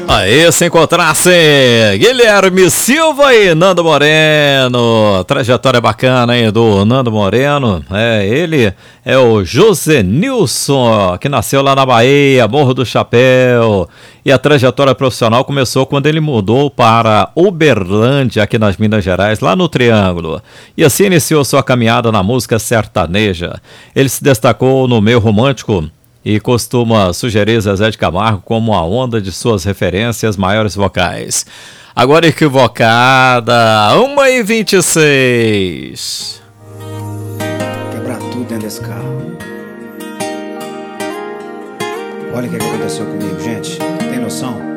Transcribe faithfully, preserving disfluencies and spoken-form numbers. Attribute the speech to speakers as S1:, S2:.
S1: Aí se encontrassem Guilherme Silva e Nando Moreno. Trajetória bacana aí do Nando Moreno. É, ele é o José Nilson, que nasceu lá na Bahia, Morro do Chapéu. E a trajetória profissional começou quando ele mudou para Uberlândia, aqui nas Minas Gerais, lá no Triângulo. E assim iniciou sua caminhada na música sertaneja. Ele se destacou no meio romântico e costuma sugerir Zezé de Camargo como a onda de suas referências maiores vocais. Agora equivocada, uma e vinte e seis.
S2: Quebrar tudo dentro desse carro. Olha o que aconteceu comigo, gente. Tem noção?